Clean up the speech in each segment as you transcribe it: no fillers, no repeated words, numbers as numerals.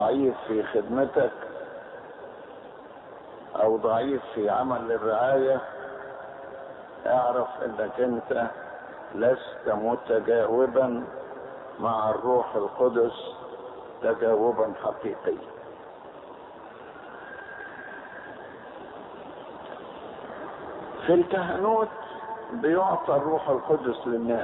ضعيف في خدمتك او ضعيف في عمل الرعاية، اعرف انك انت لست متجاوبا مع الروح القدس تجاوبا حقيقيا. في الكهنوت بيعطى الروح القدس للناس،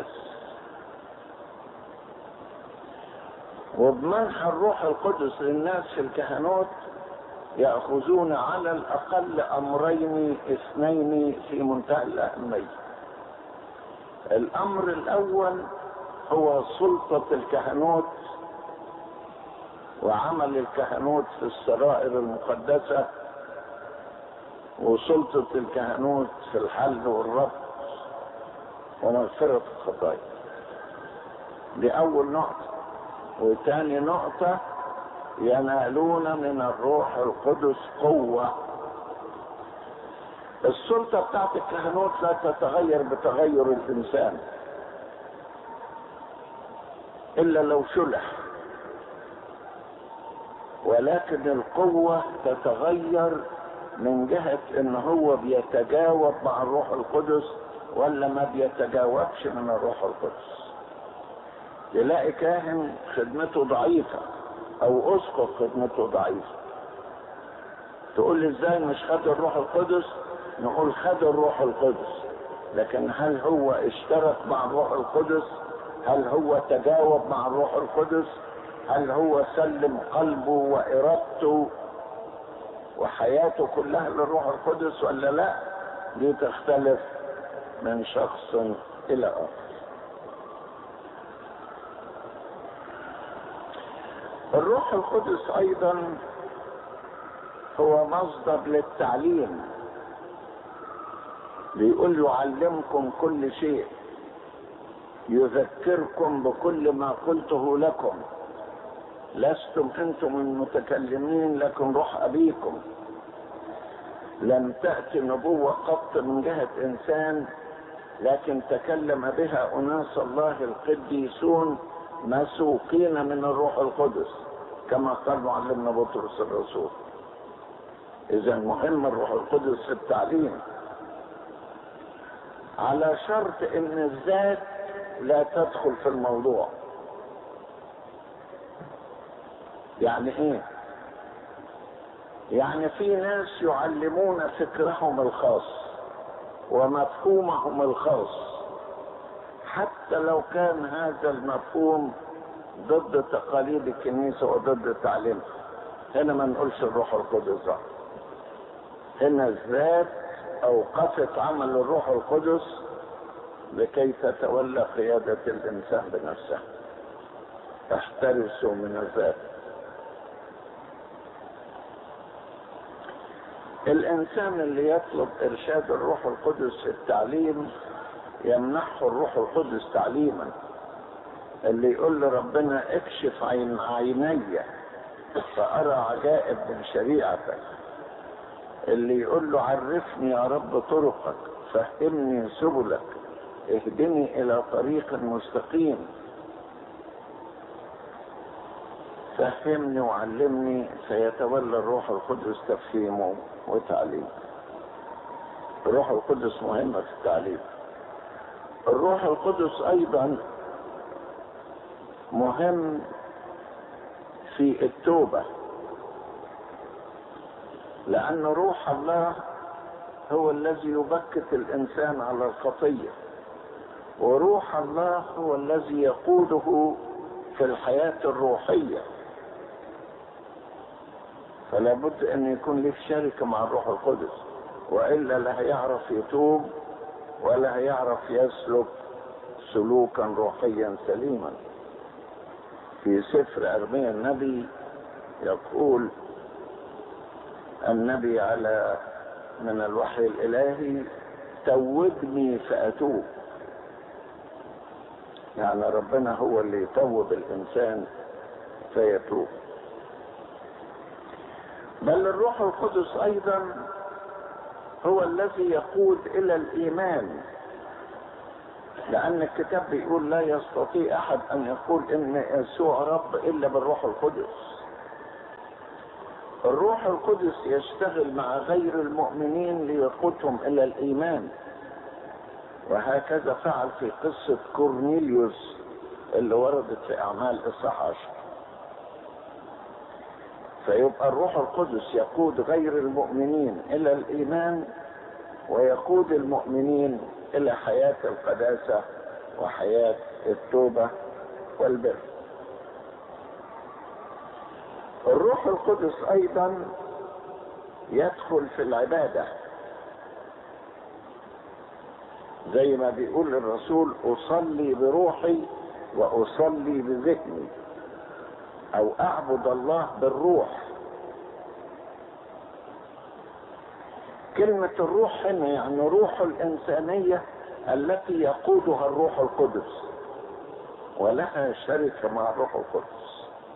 وبمنح الروح القدس للناس في الكهنوت يأخذون على الأقل أمرين اثنين في منتهى الأهمية. الأمر الأول هو سلطة الكهنوت وعمل الكهنوت في السرائر المقدسة، وسلطة الكهنوت في الحل والربط ومغفرة الخطايا. دي أول نقطة. وثاني نقطة، ينالون من الروح القدس قوة. السلطة بتاعت الكهنوت لا تتغير بتغير الإنسان إلا لو شلح، ولكن القوة تتغير من جهة إن هو بيتجاوب مع الروح القدس ولا ما بيتجاوبش من الروح القدس. تلاقي كاهن خدمته ضعيفة او اسقف خدمته ضعيفة، تقول لي ازاي مش خد الروح القدس؟ نقول خد الروح القدس، لكن هل هو اشترك مع الروح القدس؟ هل هو تجاوب مع الروح القدس؟ هل هو سلم قلبه وارادته وحياته كلها للروح القدس ولا لا؟ دي تختلف من شخص الى اخر. الروح القدس ايضا هو مصدر للتعليم، بيقول يعلمكم كل شيء، يذكركم بكل ما قلته لكم، لستم انتم المتكلمين لكن روح ابيكم. لم تأتي نبوة قط من جهة انسان، لكن تكلم بها اناس الله القديسون مسوقين من الروح القدس، كما قال معلمنا بطرس الرسول. اذا مهم الروح القدس في التعليم، على شرط ان الذات لا تدخل في الموضوع. يعني ايه؟ يعني في ناس يعلمون فكرهم الخاص ومفهومهم الخاص، حتى لو كان هذا المفهوم ضد تقاليد الكنيسة وضد تعليمها. هنا ما نقولش الروح القدس ظهر، هنا الذات اوقفت عمل الروح القدس لكي تتولى قيادة الانسان بنفسه. احترسوا من الذات. الانسان اللي يطلب ارشاد الروح القدس في التعليم يمنحه الروح القدس تعليما. اللي يقول لربنا اكشف عيني فارى عجائب من شريعتك، اللي يقول له عرفني يا رب طرقك، فهمني سبلك، اهدني الى طريق مستقيم، فهمني وعلمني، سيتولى الروح القدس تفهيمه وتعليمه. الروح القدس مهمة في التعليم. الروح القدس ايضا مهم في التوبة، لأن روح الله هو الذي يبكت الإنسان على الخطية، وروح الله هو الذي يقوده في الحياة الروحية. فلا بد أن يكون له شركة مع الروح القدس، وإلا لا هيعرف يتوب ولا هيعرف يسلك سلوكا روحيا سليما. في سفر أرميا النبي يقول النبي على من الوحي الإلهي توبني فأتوب. يعني ربنا هو اللي يتوب الإنسان فيتوب. بل الروح القدس أيضا هو الذي يقود إلى الإيمان، لأن الكتاب بيقول لا يستطيع أحد أن يقول إن يسوع رب إلا بالروح القدس. الروح القدس يشتغل مع غير المؤمنين ليقودهم الى الايمان، وهكذا فعل في قصة كورنيليوس اللي وردت في اعمال اصحاح 10. فيبقى الروح القدس يقود غير المؤمنين الى الايمان، ويقود المؤمنين الى حياة القداسة وحياة التوبة والبر. الروح القدس ايضا يدخل في العبادة، زي ما بيقول الرسول: اصلي بروحي واصلي بذهني، او اعبد الله بالروح. كلمة الروح هنا يعني روح الانسانية التي يقودها الروح القدس، ولها شركة مع الروح القدس.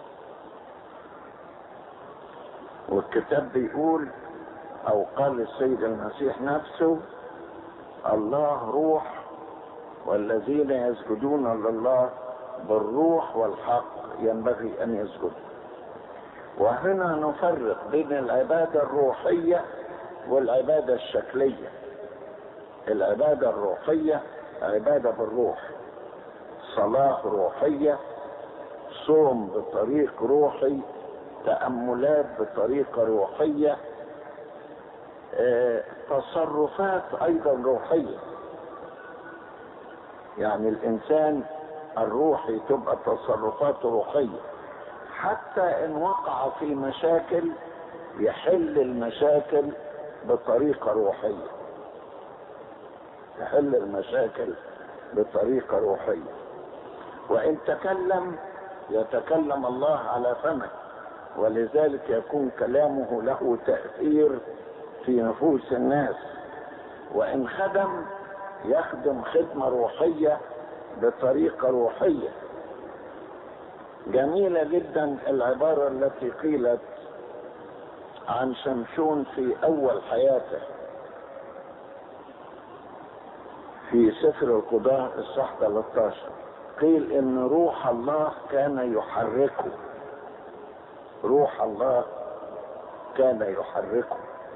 والكتاب بيقول، او قال السيد المسيح نفسه: الله روح، والذين يسجدون لله بالروح والحق ينبغي ان يسجدوا. وهنا نفرق بين العبادة الروحية والعبادة الشكلية. العبادة الروحية عبادة بالروح، صلاة روحية، صوم بطريق روحي، تأملات بطريقة روحية، تصرفات ايضا روحية. يعني الانسان الروحي تبقى تصرفات روحية، حتى ان وقع في مشاكل يحل المشاكل بطريقة روحية، يحل المشاكل بطريقة روحية. وان تكلم يتكلم الله على فمه، ولذلك يكون كلامه له تأثير في نفوس الناس. وإن خدم يخدم خدمة روحية بطريقة روحية. جميلة جدا العبارة التي قيلت عن شمشون في أول حياته في سفر القضاة الصح 13. قيل إن روح الله كان يحركه، روح الله كان يحركه.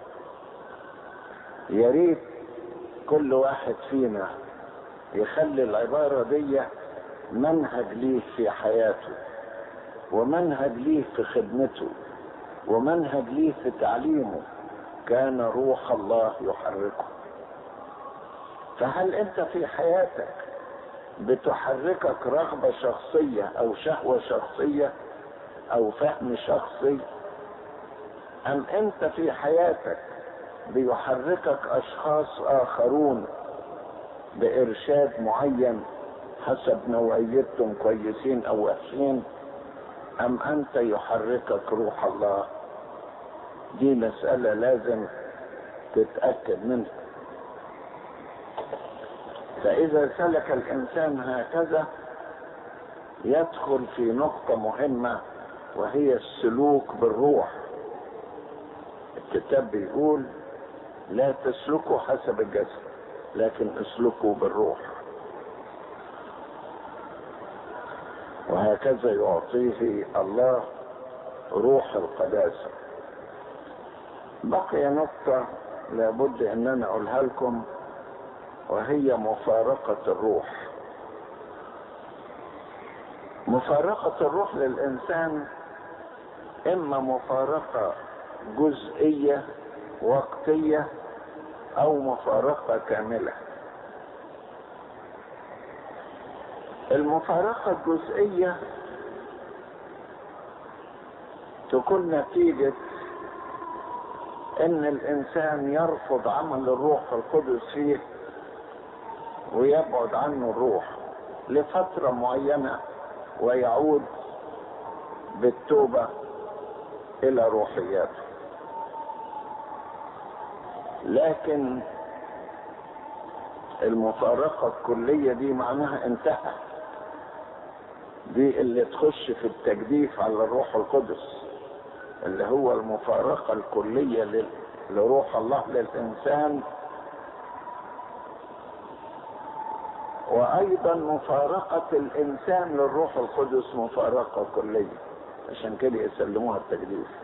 يا ريت كل واحد فينا يخلي العبارة دي منهج ليه في حياته، ومنهج ليه في خدمته، ومنهج ليه في تعليمه. كان روح الله يحركه. فهل انت في حياتك بتحركك رغبة شخصية او شهوة شخصية او فهم شخصي، ام انت في حياتك بيحركك اشخاص اخرون بارشاد معين حسب نوعيتهم كويسين او وحشين، ام انت يحركك روح الله؟ دي مسألة لازم تتأكد منها. فاذا سلك الانسان هكذا يدخل في نقطة مهمة، وهي السلوك بالروح. الكتاب بيقول: لا تسلكوا حسب الجسد، لكن اسلكوا بالروح. وهكذا يعطيه الله روح القداسة. بقي نقطة لابد ان انا اقولها لكم، وهي مفارقة الروح. مفارقة الروح للإنسان إما مفارقة جزئية وقتية أو مفارقة كاملة. المفارقة الجزئية تكون نتيجة إن الإنسان يرفض عمل الروح القدس فيه ويبعد عنه الروح لفترة معينة، ويعود بالتوبة إلى روحياته. لكن المفارقة الكلية دي معناها انتهى، دي اللي تخش في التجديف على الروح القدس، اللي هو المفارقة الكلية لروح الله للإنسان. وأيضا مفارقة الإنسان للروح القدس مفارقة كلية، عشان كده يسلموها التجديف.